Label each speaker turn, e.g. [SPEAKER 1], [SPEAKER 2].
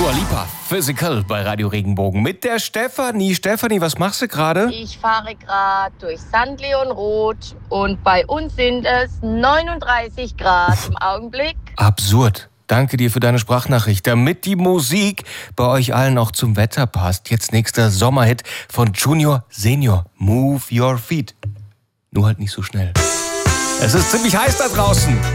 [SPEAKER 1] Dua Lipa, Physical bei Radio Regenbogen mit der Stefanie. Stefanie, was machst du gerade?
[SPEAKER 2] Ich fahre gerade durch St. Leon Roth und bei uns sind es 39 Grad im Augenblick.
[SPEAKER 1] Absurd. Danke dir für deine Sprachnachricht. Damit die Musik bei euch allen auch zum Wetter passt, jetzt nächster Sommerhit von Junior Senior. Move Your Feet. Nur halt nicht so schnell. Es ist ziemlich heiß da draußen.